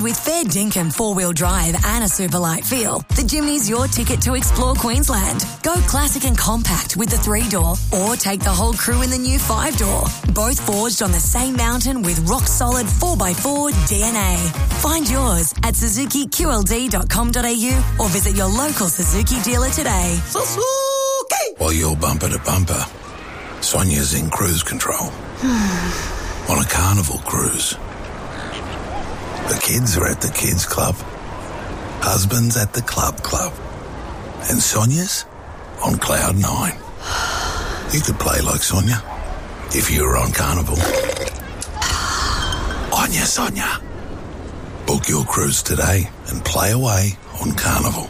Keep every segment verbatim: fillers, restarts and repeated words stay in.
With Fair Dinkum four-wheel drive and a super light feel, the Jimny's your ticket to explore Queensland. Go classic and compact with the three-door, or take the whole crew in the new five-door. Both forged on the same mountain with rock-solid four by four D N A. Find yours at suzuki q l d dot com dot a u or visit your local Suzuki dealer today. Suzuki! While you're bumper to bumper, Sonia's in cruise control. On a carnival cruise. The kids are at the kids club. Husband's at the club club. And Sonia's on cloud nine. You could play like Sonia if you were on Carnival. Onya Sonia. Book your cruise today and play away on Carnival.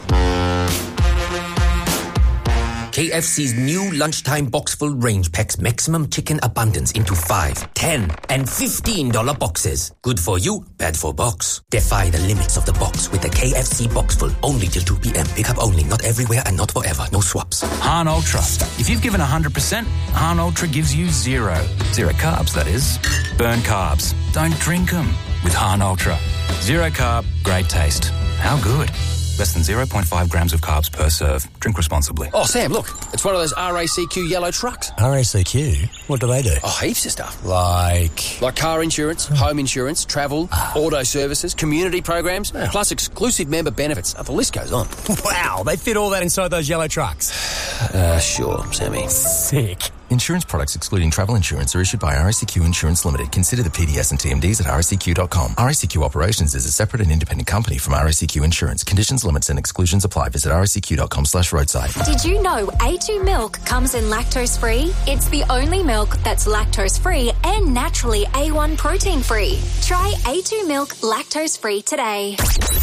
K F C's new lunchtime box-full range packs maximum chicken abundance into five, ten, and fifteen dollar boxes. Good for you, bad for box. Defy the limits of the box with the K F C box-full only till two p.m. Pick up only, not everywhere and not forever. No swaps. Han Ultra. If you've given one hundred percent, Han Ultra gives you zero. Zero carbs, that is. Burn carbs. Don't drink them with Han Ultra. Zero carb, great taste. How good? Less than zero point five grams of carbs per serve. Drink responsibly. Oh, Sam, look. It's one of those R A C Q yellow trucks. R A C Q? What do they do? Oh, heaps of stuff. Like? Like car insurance, home insurance, travel, auto services, community programs, oh. plus exclusive member benefits. Oh, the list goes on. Wow, they fit all that inside those yellow trucks. Uh, sure, Sammy. Sick. Insurance products excluding travel insurance are issued by R A C Q Insurance Limited. Consider the P D S and T M Ds at r a c q dot com. R A C Q Operations is a separate and independent company from R A C Q Insurance. Conditions, limits and exclusions apply. Visit r a c q dot com slash roadside. Did you know A two milk comes in lactose-free? It's the only milk that's lactose-free and naturally A one protein-free. Try A two milk lactose-free today.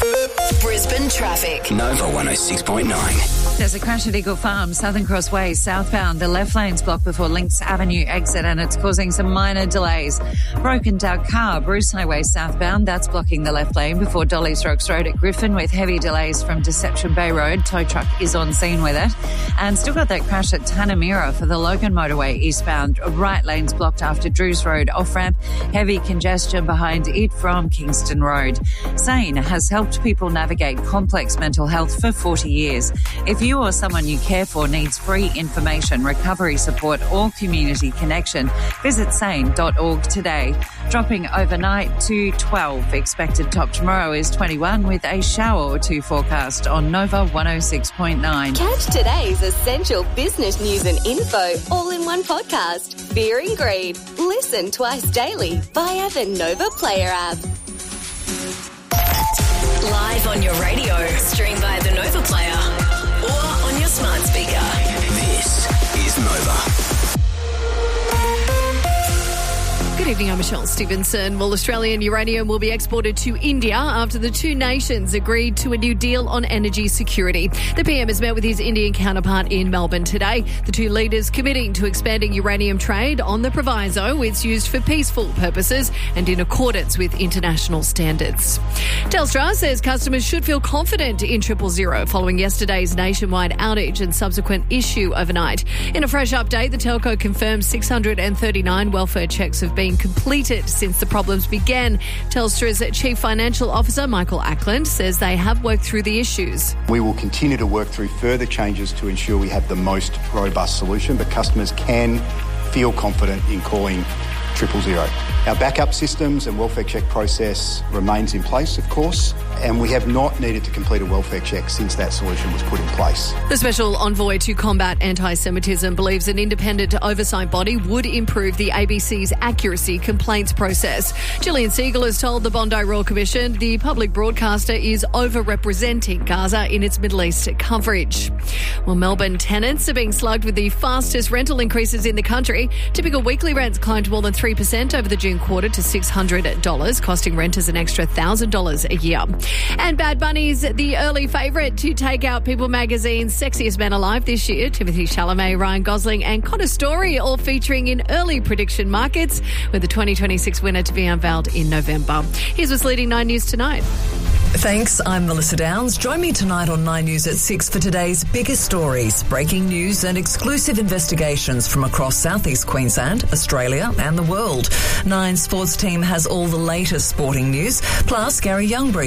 Brisbane traffic. Nova one oh six point nine. There's a crash at Eagle Farm, Southern Cross Way, southbound. The left lane's blocked before Lynx Avenue exit and it's causing some minor delays. Broken down car, Bruce Highway southbound. That's blocking the left lane before Dolly Strokes Road at Griffin with heavy delays from Deception Bay Road. Tow truck is on scene with it. And still got that crash at Tanamira for the Logan Motorway eastbound. Right lane's blocked after Drews Road off-ramp. Heavy congestion behind it from Kingston Road. Sane has helped people navigate complex mental health for forty years. If you or someone you care for needs free information, recovery support or community connection, visit sane dot org today. Dropping overnight to twelve. Expected top tomorrow is twenty-one with a shower or two forecast on Nova one oh six point nine. Catch today's essential business news and info all in one podcast. Fear and Greed. Listen twice daily via the Nova Player app. Live on your radio, stream via the Nova Player or on your smart speaker. This is Nova. Good evening, I'm Michelle Stevenson. Well, Australian uranium will be exported to India after the two nations agreed to a new deal on energy security. The P M has met with his Indian counterpart in Melbourne today. The two leaders committing to expanding uranium trade on the proviso it's used for peaceful purposes and in accordance with international standards. Telstra says customers should feel confident in triple zero following yesterday's nationwide outage and subsequent issue overnight. In a fresh update, the telco confirms six hundred thirty-nine welfare checks have been completed since the problems began. Telstra's Chief Financial Officer, Michael Ackland, says they have worked through the issues. We will continue to work through further changes to ensure we have the most robust solution, but customers can feel confident in calling triple zero. Our backup systems and welfare check process remains in place, of course, and we have not needed to complete a welfare check since that solution was put in place. The Special Envoy to Combat Anti-Semitism believes an independent oversight body would improve the A B C's accuracy complaints process. Gillian Siegel has told the Bondi Royal Commission the public broadcaster is over-representing Gaza in its Middle East coverage. Well, Melbourne tenants are being slugged with the fastest rental increases in the country. Typical weekly rents climbed more than three percent over the June quarter to six hundred dollars, costing renters an extra one thousand dollars a year. And Bad Bunny's the early favourite to take out People magazine's Sexiest Men Alive this year. Timothy Chalamet, Ryan Gosling and Connor Story all featuring in early prediction markets, with the twenty twenty-six winner to be unveiled in November. Here's what's leading Nine News tonight. Thanks, I'm Melissa Downs. Join me tonight on Nine News at six for today's biggest stories, breaking news and exclusive investigations from across southeast Queensland, Australia and the world. Nine Sports team has all the latest sporting news, plus Gary Youngbury